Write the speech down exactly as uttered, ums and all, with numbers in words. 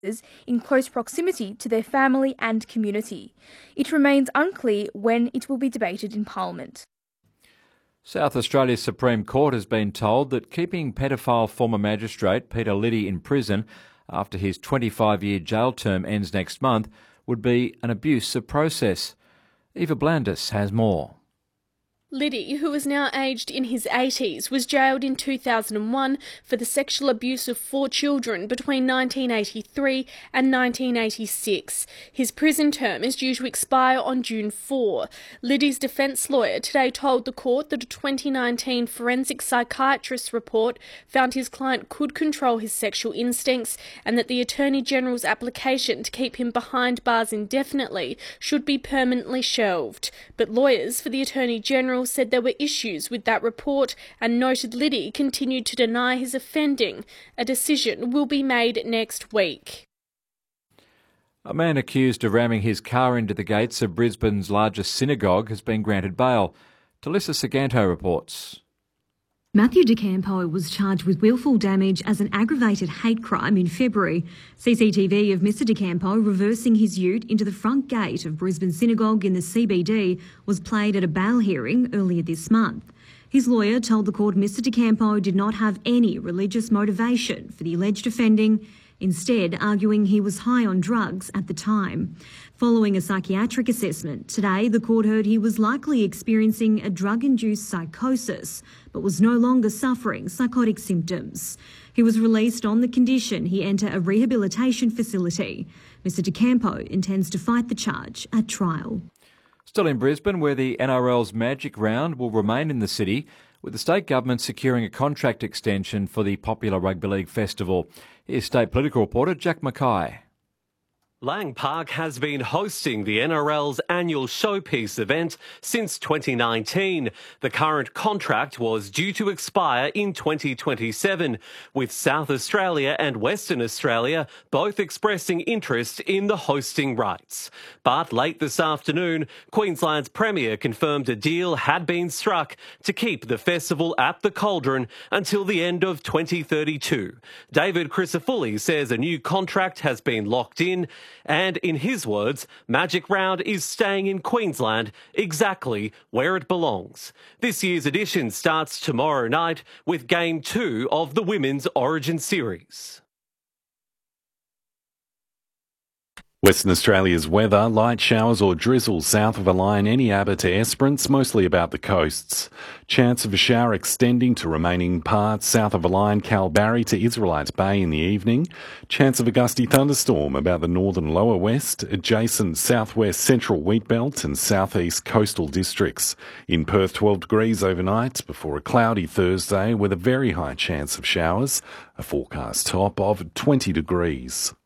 in close proximity to their family and community. It remains unclear when it will be debated in Parliament. South Australia's Supreme Court has been told that keeping pedophile former magistrate Peter Liddy in prison after his twenty-five-year jail term ends next month would be an abuse of process. Eva Blandis has more. Liddy, who is now aged in his eighties, was jailed in two thousand one for the sexual abuse of four children between nineteen eighty-three and nineteen eighty-six. His prison term is due to expire on June fourth. Liddy's defence lawyer today told the court that a twenty nineteen forensic psychiatrist report found his client could control his sexual instincts and that the Attorney-General's application to keep him behind bars indefinitely should be permanently shelved. But lawyers for the Attorney-General said there were issues with that report and noted Liddy continued to deny his offending. A decision will be made next week. A man accused of ramming his car into the gates of Brisbane's largest synagogue has been granted bail. Talissa Saganto reports. Matthew DeCampo was charged with willful damage as an aggravated hate crime in February. C C T V of Mr DeCampo reversing his ute into the front gate of Brisbane Synagogue in the C B D was played at a bail hearing earlier this month. His lawyer told the court Mr DeCampo did not have any religious motivation for the alleged offending, instead arguing he was high on drugs at the time. Following a psychiatric assessment, today the court heard he was likely experiencing a drug-induced psychosis, but was no longer suffering psychotic symptoms. He was released on the condition he enter a rehabilitation facility. Mr DeCampo intends to fight the charge at trial. Still in Brisbane, where the N R L's Magic Round will remain in the city, with the state government securing a contract extension for the popular Rugby League Festival. Here's state political reporter Jack Mackay. Lang Park has been hosting the N R L's annual showpiece event since twenty nineteen. The current contract was due to expire in twenty twenty-seven, with South Australia and Western Australia both expressing interest in the hosting rights. But late this afternoon, Queensland's Premier confirmed a deal had been struck to keep the festival at the Cauldron until the end of twenty thirty-two. David Crisafulli says a new contract has been locked in, and in his words, Magic Round is staying in Queensland exactly where it belongs. This year's edition starts tomorrow night with Game two of the Women's Origin Series. Western Australia's weather, light showers or drizzle south of a line, any Abbott to Esperance, mostly about the coasts. Chance of a shower extending to remaining parts south of a line, Kalbarri to Israelites Bay in the evening. Chance of a gusty thunderstorm about the northern lower west, adjacent southwest central wheatbelt and southeast coastal districts. In Perth, twelve degrees overnight before a cloudy Thursday with a very high chance of showers. A forecast top of twenty degrees.